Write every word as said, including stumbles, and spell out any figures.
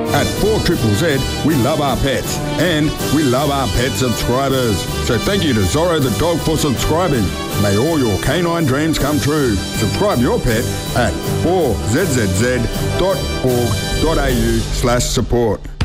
At four Z Z Z, we love our pets and we love our pet subscribers. So thank you to Zorro the dog for subscribing. May all your canine dreams come true. Subscribe your pet at four z z z dot org dot a u slash support.